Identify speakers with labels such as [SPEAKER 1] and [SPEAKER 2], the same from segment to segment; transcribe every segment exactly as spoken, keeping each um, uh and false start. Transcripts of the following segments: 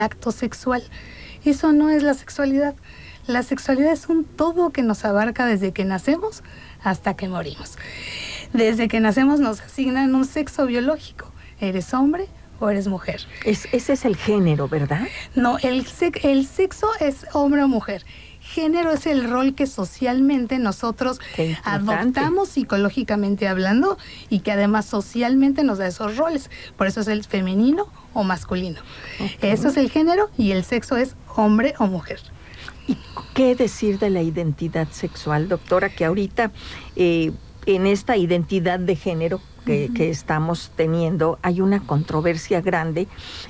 [SPEAKER 1] acto sexual. Eso no es la sexualidad. La sexualidad es un todo que nos abarca desde que nacemos hasta que morimos. Desde que nacemos nos asignan un sexo biológico. ¿Eres hombre o eres mujer?
[SPEAKER 2] Es, ese es el género, ¿verdad?
[SPEAKER 1] No, el, sex, el sexo es hombre o mujer. Género es el rol que socialmente nosotros adoptamos psicológicamente hablando y que además socialmente nos da esos roles. Por eso es el femenino o masculino. Okay. Eso es el género y el sexo es hombre o mujer.
[SPEAKER 2] ¿Y qué decir de la identidad sexual, doctora? Que ahorita eh, en esta identidad de género que, uh-huh. que estamos teniendo hay una controversia grande.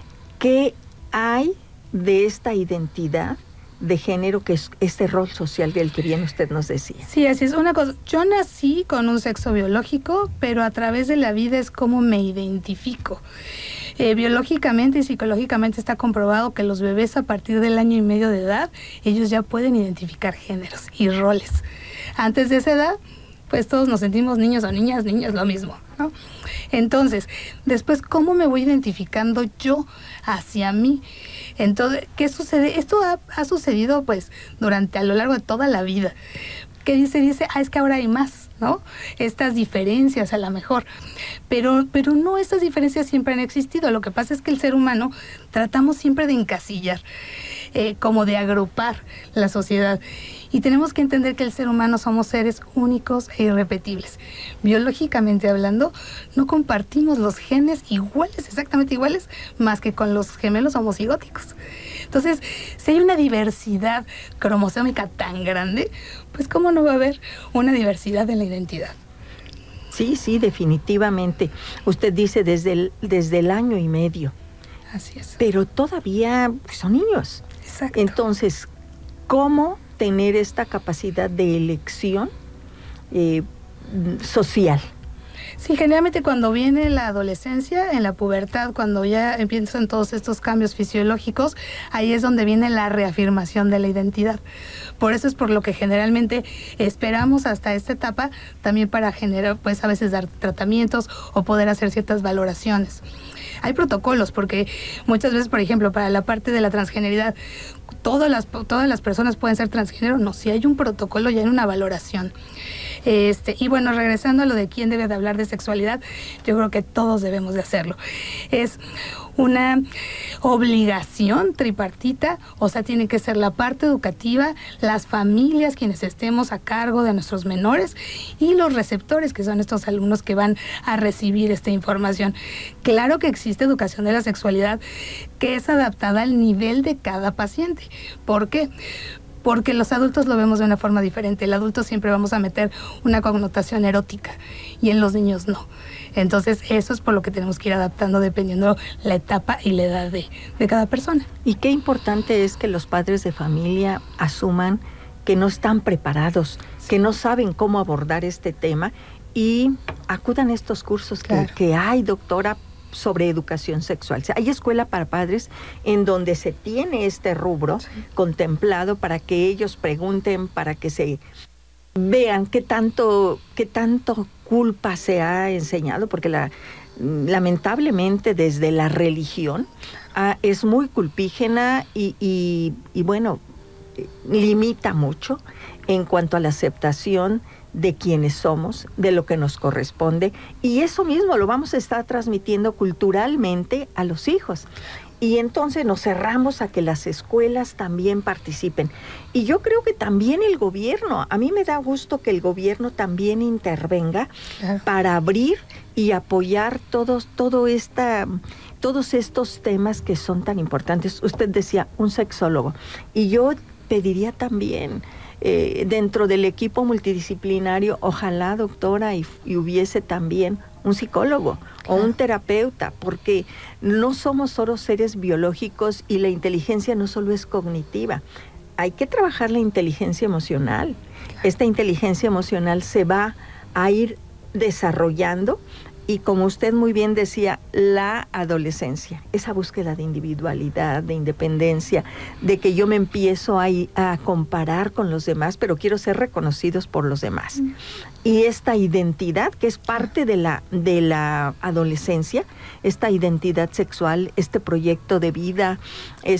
[SPEAKER 2] ¿Qué hay de esta identidad de género, que es este rol social del que bien usted nos decía?
[SPEAKER 1] Sí, así es. Una cosa, yo nací con un sexo biológico, pero a través de la vida es como me identifico. Eh, biológicamente y psicológicamente está comprobado que los bebés a partir del año y medio de edad, ellos ya pueden identificar géneros y roles. Antes de esa edad, pues todos nos sentimos niños o niñas, niños, lo mismo, ¿no? Entonces, después, ¿cómo me voy identificando yo hacia mí? Entonces, ¿qué sucede? Esto ha, ha sucedido, pues, durante, a lo largo de toda la vida. Que dice, dice, ah, es que ahora hay más, ¿no? Estas diferencias a lo mejor. Pero, pero no, estas diferencias siempre han existido. Lo que pasa es que el ser humano tratamos siempre de encasillar, eh, como de agrupar la sociedad. Y tenemos que entender que el ser humano somos seres únicos e irrepetibles. Biológicamente hablando, no compartimos los genes iguales, exactamente iguales, más que con los gemelos homocigóticos. Entonces, si hay una diversidad cromosómica tan grande, pues ¿cómo no va a haber una diversidad en la identidad?
[SPEAKER 2] Sí, sí, definitivamente. Usted dice desde el, desde el año y medio.
[SPEAKER 1] Así es.
[SPEAKER 2] Pero todavía son niños.
[SPEAKER 1] Exacto.
[SPEAKER 2] Entonces, ¿cómo tener esta capacidad de elección eh, social?
[SPEAKER 1] Sí, generalmente cuando viene la adolescencia, en la pubertad, cuando ya empiezan todos estos cambios fisiológicos, ahí es donde viene la reafirmación de la identidad. Por eso es por lo que generalmente esperamos hasta esta etapa, también para generar, pues a veces dar tratamientos o poder hacer ciertas valoraciones. Hay protocolos, porque muchas veces, por ejemplo, para la parte de la transgeneridad, todas las, todas las personas pueden ser transgénero. No, si hay un protocolo, ya hay una valoración. Este, y bueno, regresando a lo de quién debe de hablar de sexualidad, yo creo que todos debemos de hacerlo. Es una obligación tripartita, o sea, tiene que ser la parte educativa, las familias, quienes estemos a cargo de nuestros menores, y los receptores, que son estos alumnos que van a recibir esta información. Claro que existe educación de la sexualidad que es adaptada al nivel de cada paciente. ¿Por qué? Porque los adultos lo vemos de una forma diferente. El adulto siempre vamos a meter una connotación erótica y en los niños no. Entonces eso es por lo que tenemos que ir adaptando dependiendo la etapa y la edad de, de cada persona.
[SPEAKER 2] Y qué importante es que los padres de familia asuman que no están preparados, sí. que no saben cómo abordar este tema y acudan a estos cursos claro. que, que hay, doctora, sobre educación sexual. O sea, hay escuela para padres en donde se tiene este rubro sí. contemplado para que ellos pregunten, para que se vean qué tanto, qué tanto culpa se ha enseñado, porque la, lamentablemente desde la religión ah, es muy culpígena y, y, y bueno, limita mucho en cuanto a la aceptación de quienes somos, de lo que nos corresponde, y eso mismo lo vamos a estar transmitiendo culturalmente a los hijos. Y entonces nos cerramos a que las escuelas también participen. Y yo creo que también el gobierno, a mí me da gusto que el gobierno también intervenga claro. para abrir y apoyar todos, todo esta, todos estos temas que son tan importantes. Usted decía, un sexólogo, y yo pediría también Eh, dentro del equipo multidisciplinario, ojalá, doctora, y, y hubiese también un psicólogo claro. o un terapeuta, porque no somos solo seres biológicos y la inteligencia no solo es cognitiva. Hay que trabajar la inteligencia emocional. Claro. Esta inteligencia emocional se va a ir desarrollando y, como usted muy bien decía, la adolescencia, esa búsqueda de individualidad, de independencia, de que yo me empiezo a, a comparar con los demás, pero quiero ser reconocidos por los demás. Mm. Y esta identidad, que es parte de la, de la adolescencia, esta identidad sexual, este proyecto de vida,